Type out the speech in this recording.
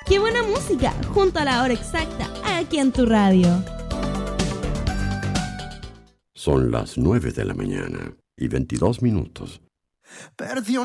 ¡Qué buena música! Junto a la hora exacta, aquí en tu radio. Son las 9 de la mañana y 22 minutos. Perdió